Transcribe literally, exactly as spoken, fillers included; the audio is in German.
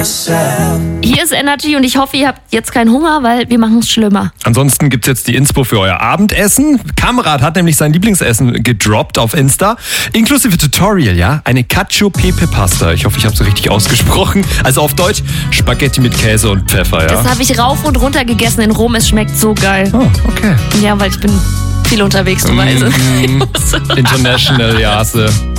Hier ist Energy und ich hoffe, ihr habt jetzt keinen Hunger, weil wir machen es schlimmer. Ansonsten gibt's jetzt die Inspo für euer Abendessen. Kamrat hat nämlich sein Lieblingsessen gedroppt auf Insta. Inklusive Tutorial, ja? Eine Cacio Pepe Pasta. Ich hoffe, ich habe es richtig ausgesprochen. Also auf Deutsch Spaghetti mit Käse und Pfeffer, ja? Das habe ich rauf und runter gegessen in Rom. Es schmeckt so geil. Oh, okay. Ja, weil ich bin viel unterwegs, du weißt. Mm, international, Jase.